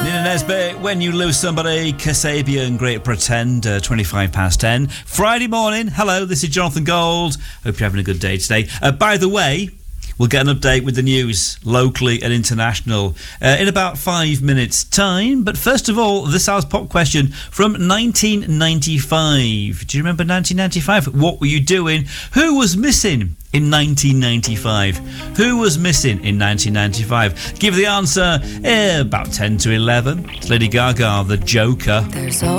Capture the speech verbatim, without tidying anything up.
Nina Nesbitt, When You Lose Somebody, Kasabian, Great Pretender, twenty-five past ten. Friday morning, hello, this is Jonathan Gold. Hope you're having a good day today. Uh, by the way, we'll get an update with the news, locally and international, uh, in about five minutes' time. But first of all, this hour's pop question from nineteen ninety-five. Do you remember nineteen ninety-five? What were you doing? Who was missing in nineteen ninety-five? Who was missing in nineteen ninety-five? Give the answer eh, about ten to eleven. It's Lady Gaga, The Joker. There's